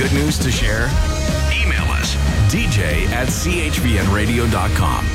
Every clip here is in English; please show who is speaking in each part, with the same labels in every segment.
Speaker 1: good news to share? Email us, dj@chvnradio.com.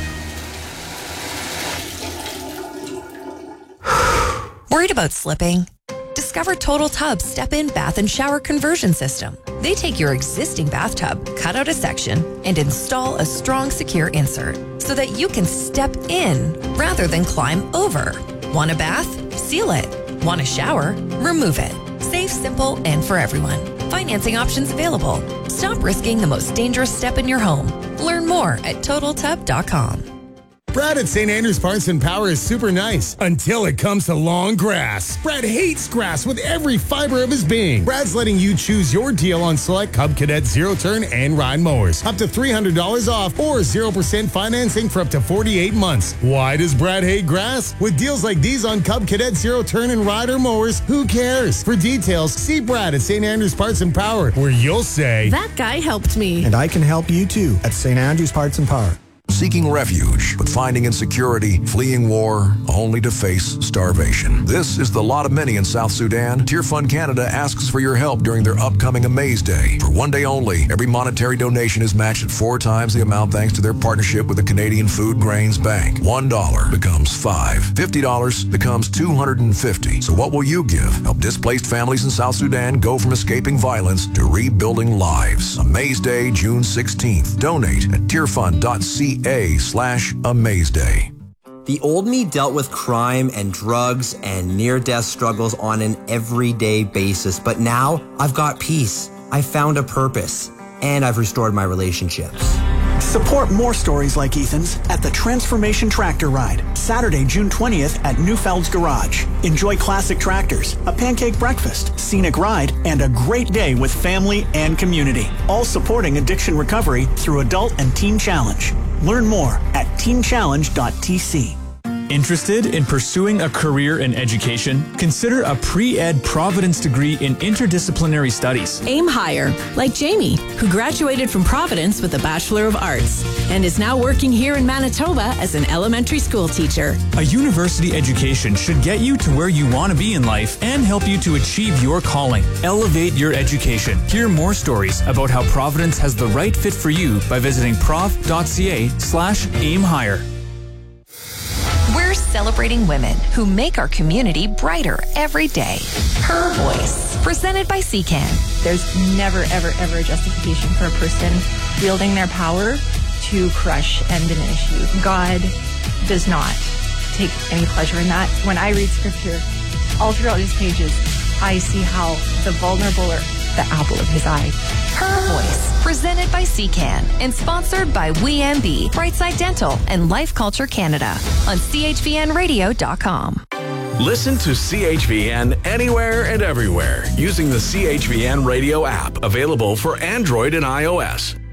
Speaker 2: Worried about slipping? Discover Total Tub's step-in bath and shower conversion system. They take your existing bathtub, cut out a section, and install a strong, secure insert so that you can step in rather than climb over. Want a bath? Seal it. Want a shower? Remove it. Safe, simple, and for everyone. Financing options available. Stop risking the most dangerous step in your home. Learn more at TotalTub.com.
Speaker 3: Brad at St. Andrews Parts and Power is super nice until it comes to long grass. Brad hates grass with every fiber of his being. Brad's letting you choose your deal on select Cub Cadet zero-turn and ride mowers. Up to $300 off or 0% financing for up to 48 months. Why does Brad hate grass? With deals like these on Cub Cadet zero-turn and rider mowers, who cares? For details, see Brad at St. Andrews Parts and Power, where you'll say,
Speaker 4: "That guy helped me."
Speaker 5: And I can help you too at St. Andrews Parts and Power.
Speaker 6: Seeking refuge, but finding insecurity, fleeing war, only to face starvation. This is the lot of many in South Sudan. Tear Fund Canada asks for your help during their upcoming Amaze Day. For one day only, every monetary donation is matched at 4 times the amount thanks to their partnership with the Canadian Food Grains Bank. $1 becomes $5. $50 becomes $250. So what will you give? Help displaced families in South Sudan go from escaping violence to rebuilding lives. Amaze Day, June 16th. Donate at tearfund.ca/Amaze Day.
Speaker 7: The old me dealt with crime and drugs and near-death struggles on an everyday basis, but now I've got peace. I found a purpose, and I've restored my relationships.
Speaker 8: Support more stories like Ethan's at the Transformation Tractor Ride, Saturday, June 20th at Newfeld's Garage. Enjoy classic tractors, a pancake breakfast, scenic ride, and a great day with family and community. All supporting addiction recovery through Adult and Teen Challenge. Learn more at teenchallenge.tc.
Speaker 9: Interested in pursuing a career in education? Consider a pre-ed Providence degree in interdisciplinary studies.
Speaker 4: Aim higher, like Jamie, who graduated from Providence with a Bachelor of Arts and is now working here in Manitoba as an elementary school teacher.
Speaker 9: A university education should get you to where you want to be in life and help you to achieve your calling. Elevate your education. Hear more stories about how Providence has the right fit for you by visiting prof.ca/aimhigher.
Speaker 2: We're celebrating women who make our community brighter every day. Her Voice, presented by CCAN.
Speaker 10: There's never, ever, ever a justification for a person wielding their power to crush and diminish you. God does not take any pleasure in that. When I read scripture, all throughout his pages, I see how the vulnerable are the apple of his eye.
Speaker 2: Her Voice, presented by CCAN and sponsored by WeMB, Brightside Dental, and Life Culture Canada on chvnradio.com.
Speaker 1: Listen to CHVN anywhere and everywhere using the CHVN radio app, available for Android and iOS.